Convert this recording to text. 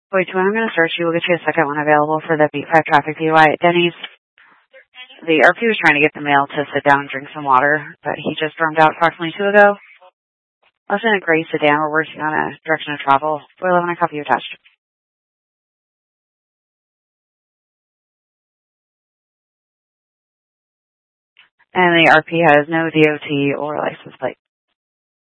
Wait, when I'm going to search you, we'll get you a second one available for the Beat 5 traffic DUI at Denny's. The RP was trying to get the male to sit down and drink some water, but he just stormed out approximately 2 ago. Left in a gray sedan. We're working on a direction of travel. 411, I copy you attached. And the RP has no DOT or license plate.